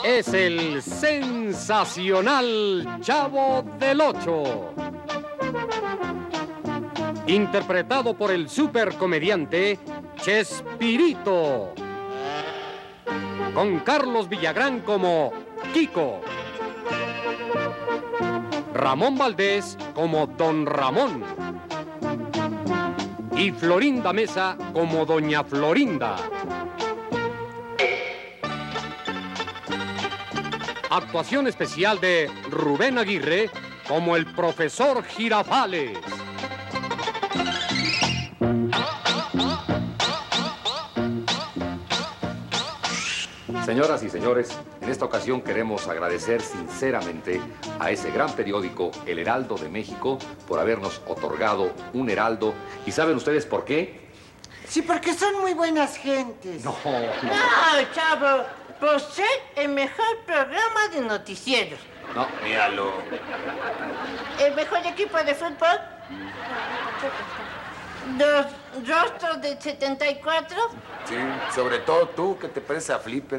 Es el sensacional Chavo del Ocho. Interpretado por el supercomediante Chespirito. Con Carlos Villagrán como Kiko. Ramón Valdés como Don Ramón. Y Florinda Mesa como Doña Florinda. Actuación especial de Rubén Aguirre como el profesor Girafales. Señoras y señores, en esta ocasión queremos agradecer sinceramente a ese gran periódico, El Heraldo de México, por habernos otorgado un heraldo. ¿Y saben ustedes por qué? Sí, porque son muy buenas gentes. No, Chavo, por ser el mejor programa de noticieros. No, míralo. El mejor equipo de fútbol. Los rostros del 74. Sí, sobre todo tú, que te pareces a Flipper.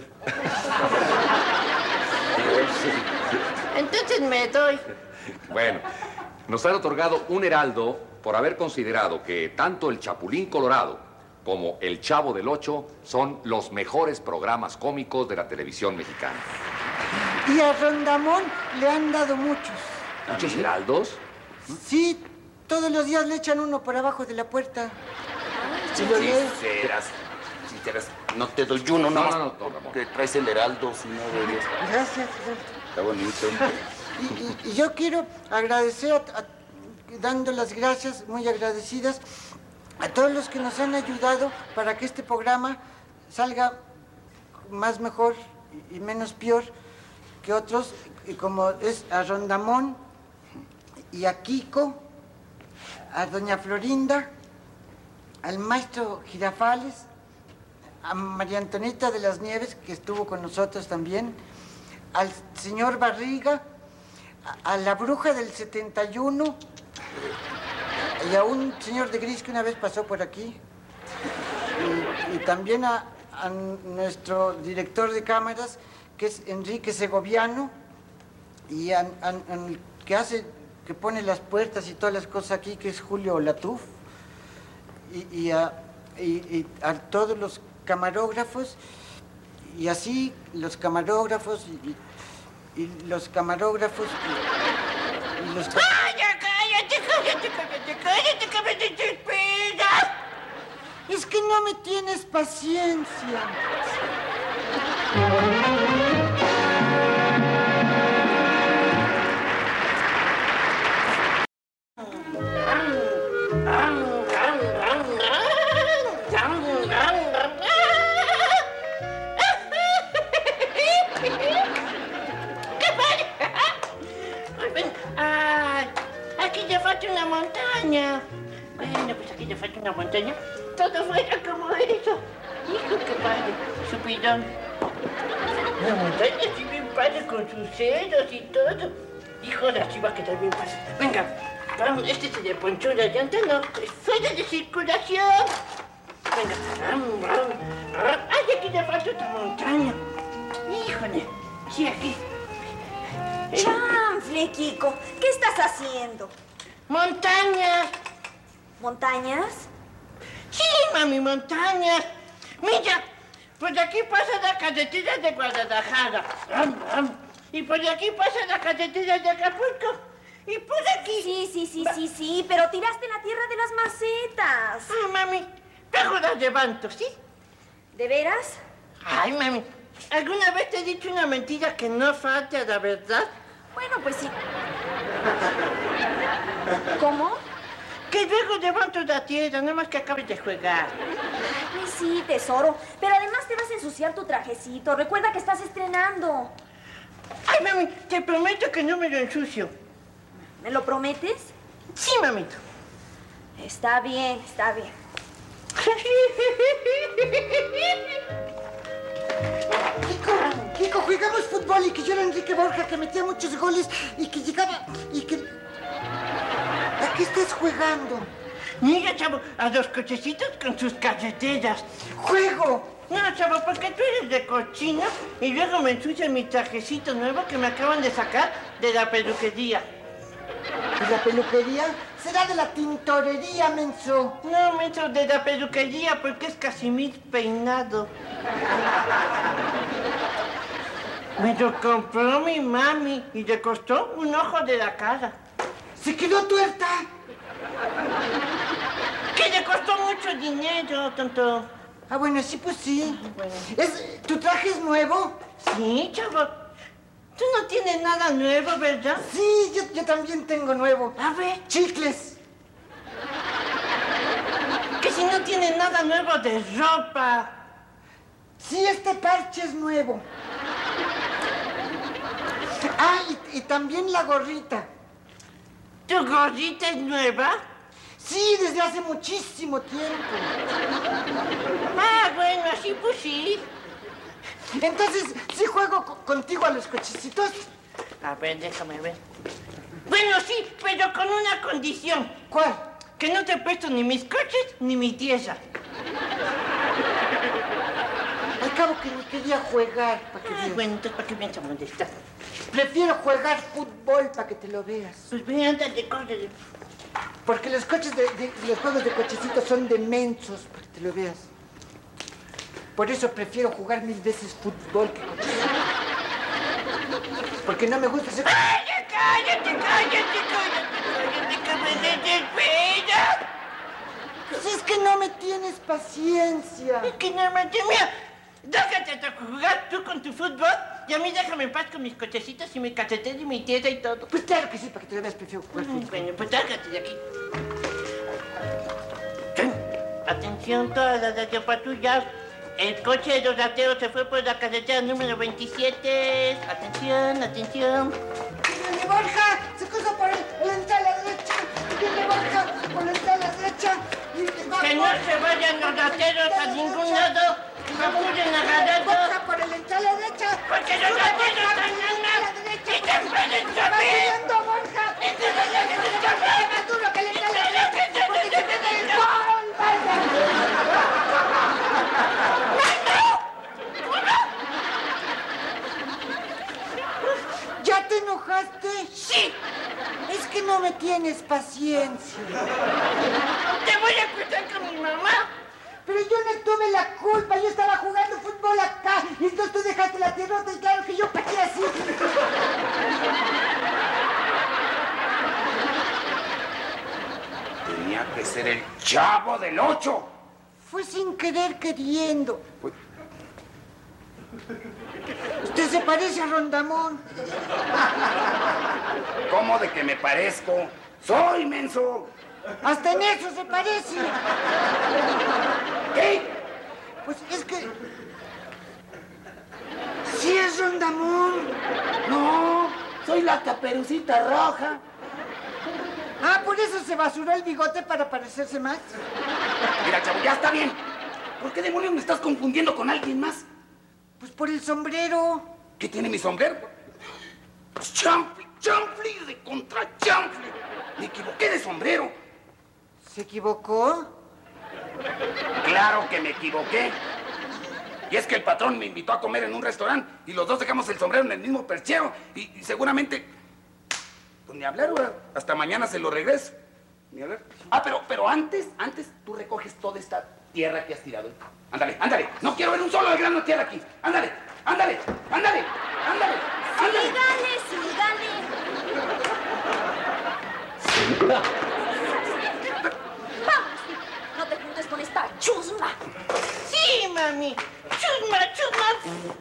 Entonces me doy. Bueno, nos han otorgado un heraldo por haber considerado que tanto el Chapulín Colorado como el Chavo del Ocho son los mejores programas cómicos de la televisión mexicana. Y a Rondamón le han dado muchos. ¿Muchos heraldos? Sí, todos los días le echan uno por abajo de la puerta. Si lo lee. Sinceras. No te doy uno, No, más Ramón. que traes el heraldo, si no deberías. Gracias. Está bonito. Y yo quiero agradecer, dando las gracias, muy agradecidas, a todos los que nos han ayudado para que este programa salga más mejor y menos peor que otros, y como es a Rondamón y a Kiko, a Doña Florinda, al maestro Girafales, a María Antonieta de las Nieves, que estuvo con nosotros también, al señor Barriga, a la bruja del 71, y a un señor de gris que una vez pasó por aquí, y también a nuestro director de cámaras, que es Enrique Segoviano, y al que pone las puertas y todas las cosas aquí, que es Julio Latuf, y a todos los camarógrafos, y así los camarógrafos y los camarógrafos y los... ¡Cállate, que me desesperas! Es que no me tienes paciencia. Aquí ya falta una montaña. Bueno, pues aquí ya falta una montaña. Todo fuera como eso. Hijo, qué padre. Supidón. Una montaña así bien padre con sus ceros y todo. Hijo, así va a quedar bien padre. Venga, vamos, este se le ponchó la llanta, no. Es fuera de circulación. Venga. Ay, aquí ya falta otra montaña. Híjole. Sí, aquí. Chanfle, Kiko, ¿qué estás haciendo? ¡Montañas! ¿Montañas? Sí, mami, montañas. Mira, por aquí pasa la carretera de Guadalajara. Y por aquí pasa la carretera de Acapulco. Y por aquí... Sí, pero tiraste la tierra de las macetas. Ah, mami, luego las levanto, ¿sí? ¿De veras? Ay, mami, ¿alguna vez te he dicho una mentira que no falte a la verdad? Bueno, pues sí. ¿Cómo? Que luego levanto la tierra, nada más que acabes de jugar. Ay, sí, tesoro. Pero además te vas a ensuciar tu trajecito. Recuerda que estás estrenando. Ay, mami, te prometo que no me lo ensucio. ¿Me lo prometes? Sí, mamito. Está bien, está bien. Kiko, jugamos fútbol y que yo era Enrique Borja, que metía muchos goles y que llegaba y que... ¿A qué estás jugando? Mira, chavo, a los cochecitos con sus carreteras. ¡Juego! No, chavo, porque tú eres de cochino y luego me ensucias mi trajecito nuevo que me acaban de sacar de la peluquería. ¿De la peluquería? Será de la tintorería, menso. No, menso, de la peluquería porque es Casimir peinado. Me lo compró mi mami y le costó un ojo de la cara. ¡Se quedó tuerta! Que le costó mucho dinero, tonto. Ah, bueno, sí, pues sí. Bueno. ¿Tu traje es nuevo? Sí, chavo. Tú no tienes nada nuevo, ¿verdad? Sí, yo también tengo nuevo. A ver, Chicles. que si no tienes nada nuevo de ropa. Sí, este parche es nuevo. Ah, y también la gorrita. ¿Tu gorrita es nueva? Sí, desde hace muchísimo tiempo. Ah, bueno, así pues sí. Entonces, ¿sí juego contigo a los cochecitos? A ver, déjame ver. Bueno, sí, pero con una condición. ¿Cuál? Que no te presto ni mis coches ni mi tierra. Al cabo que ni quería jugar, para que Ah, veas. bueno, entonces, ¿para qué vienes a molestar? Prefiero jugar fútbol para que te lo veas. Pues ve, ándale, córrele. Porque los coches los juegos de cochecitos son de mensos, para que te lo veas. Por eso prefiero jugar 1000 veces fútbol que cochecitos. Porque no me gusta hacer... ¡Cállate, cállate, cállate, cállate, que me desespera! Pues es que no me tienes paciencia. Es que no me mira, déjate de jugar tú con tu fútbol y a mí déjame en paz con mis cochecitos y mi cachetel y mi tierra y todo. Pues claro que sí, para que te lo veas, prefiero jugar fútbol. Bueno, pues lárgate de aquí. Atención todas las radiopatrullas. El coche de los rateros se fue por la carretera número 27. Atención, atención. ¡Viene Borja! ¡Se cruzó por el entrar a la derecha! ¡Viene Borja! ¡Por el entrar a la derecha! Que no se vayan los rateros a ningún lado. Procuren agarrar Borja, por el entrar a la derecha! porque los rateros están mal y te pueden ¡Va saber. subiendo, Borja! ¡Más duro que el entrar a la derecha! ¡Porque se mete el gol! ¿Ya te enojaste? Sí, Es que no me tienes paciencia. te voy a cuidar con mi mamá. Pero yo no tuve la culpa, yo estaba jugando fútbol acá y entonces tú dejaste la derrota y claro que yo pateé así. Tenía que ser el Chavo del 8. Fue sin querer queriendo. Pues- Usted se parece a Rondamón. ¿Cómo de que me parezco? ¡Soy menso! Hasta en eso se parece. ¿Qué? Pues es que... Sí es Rondamón. No, soy la Caperucita Roja. Ah, por eso se basuró el bigote para parecerse más. Mira, chavo, ya está bien. ¿Por qué demonios me estás confundiendo con alguien más? Pues por el sombrero. ¿Qué tiene mi sombrero? ¡Chanfle! ¡Chanfle de contra chanfle! Me equivoqué de sombrero. ¿Se equivocó? Claro que me equivoqué. Y es que el patrón me invitó a comer en un restaurante y los dos dejamos el sombrero en el mismo perchero y seguramente... Pues ni hablar, ahora. Hasta mañana se lo regreso. Ni hablar. Ah, pero antes tú recoges toda esta tierra que has tirado. Ándale, ándale. No quiero ver un solo grano de tierra aquí. Ándale, ándale, ándale, ándale, ándale. Sígale, sígale. Vamos, no te juntes con esta chusma. Sí, mami. Chusma, chusma.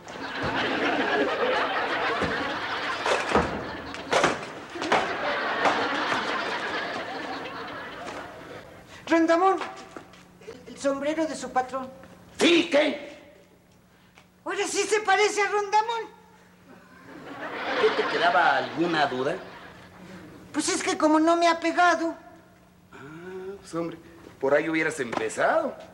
Rondamón, el sombrero de su patrón. ¿Sí? ¿Qué? Ahora sí se parece a Rondamón. ¿Qué te quedaba alguna duda? Pues es que como no me ha pegado. Pues hombre, por ahí hubieras empezado.